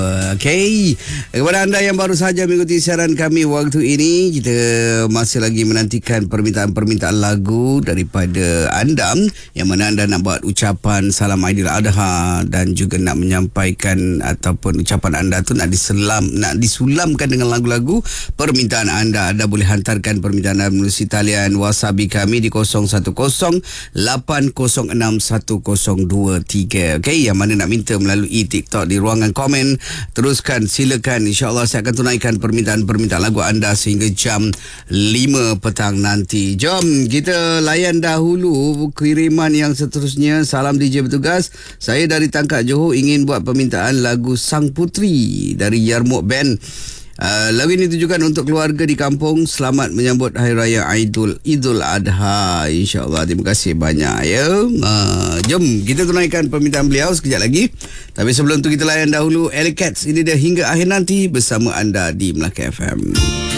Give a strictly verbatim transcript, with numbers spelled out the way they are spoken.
Okey, kepada anda yang baru sahaja mengikuti siaran kami waktu ini, kita masih lagi menantikan permintaan-permintaan lagu daripada anda, yang mana anda nak buat ucapan salam Aidiladha dan juga nak menyampaikan ataupun ucapan anda tu nak diselam, nak disulamkan dengan lagu-lagu permintaan anda. Anda boleh hantarkan permintaan anda melalui talian WhatsApp kami di kosong satu kosong lapan kosong enam satu kosong dua tiga. Okey, yang mana nak minta melalui TikTok di ruangan komen, teruskan, silakan. InsyaAllah saya akan tunaikan permintaan-permintaan lagu anda sehingga jam lima petang nanti. Jom kita layan dahulu kiriman yang seterusnya. Salam D J bertugas, saya dari Tangkak Johor ingin buat permintaan lagu Sang Putri dari Yarmouk Band. Uh, lagu ini ditujukan untuk keluarga di kampung. Selamat menyambut Hari Raya Aidul Idul Adha. InsyaAllah. Terima kasih banyak ya. Uh, jom kita tunaikan permintaan beliau sekejap lagi. Tapi sebelum tu kita layan dahulu Alley Cats. Ini dia hingga akhir nanti bersama anda di Melaka F M.